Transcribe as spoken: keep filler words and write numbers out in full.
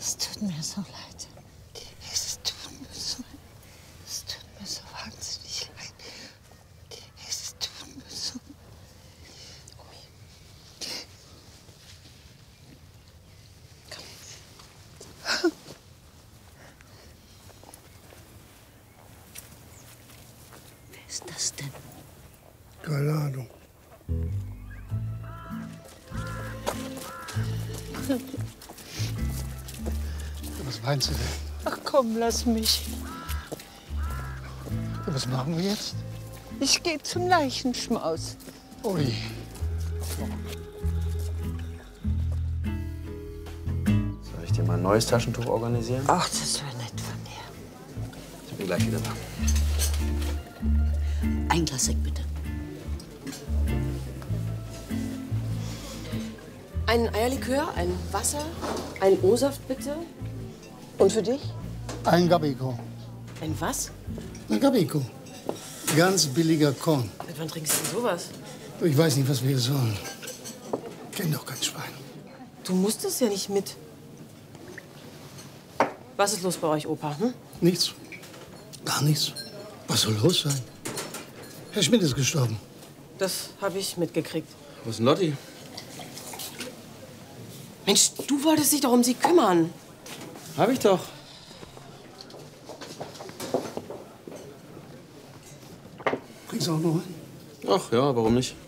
Es tut mir so leid. Es tut mir so, es tut mir so wahnsinnig leid. Es tut mir so. Omi. Komm. Wer ist das denn? Keine Ahnung. Was meinst du denn? Ach komm, lass mich. Was machen wir jetzt? Ich gehe zum Leichenschmaus. Ui. Soll ich dir mal ein neues Taschentuch organisieren? Ach, das wäre nett von dir. Ich bin gleich wieder da. Ein Glas Sekt, bitte. Ein Eierlikör, ein Wasser, ein O-Saft bitte. Und für dich? Ein Gabiko. Ein was? Ein Gabiko. Ganz billiger Korn. Seit wann trinkst du sowas? Ich weiß nicht, was wir hier sollen. Kenn doch kein Schwein. Du musstest ja nicht mit. Was ist los bei euch, Opa? Hm? Nichts. Gar nichts. Was soll los sein? Herr Schmidt ist gestorben. Das habe ich mitgekriegt. Wo ist denn Lotti? Mensch, du wolltest dich doch um sie kümmern. Hab ich doch. Kriegst du auch noch einen? Ach ja, warum nicht?